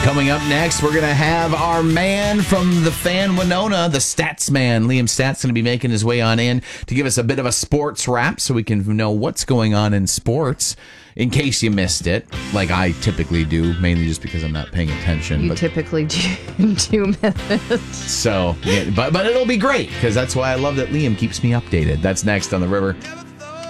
Coming up next, we're going to have our man from the Fan Winona, the Stats Man. Liam Stats going to be making his way on in to give us a bit of a sports wrap so we can know what's going on in sports in case you missed it, like I typically do, mainly just because I'm not paying attention. You typically do miss it. So, yeah, but it'll be great because that's why I love that Liam keeps me updated. That's next on The River.